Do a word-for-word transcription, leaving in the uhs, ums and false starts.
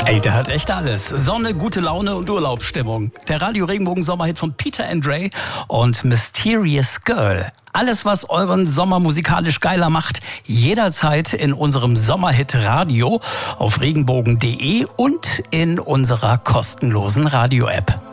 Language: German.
Ey, der hat echt alles. Sonne, gute Laune und Urlaubsstimmung. Der Radio-Regenbogen-Sommerhit von Peter Andre und Mysterious Girl. Alles, was euren Sommer musikalisch geiler macht, jederzeit in unserem Sommerhit-Radio auf regenbogen punkt de und in unserer kostenlosen Radio-App.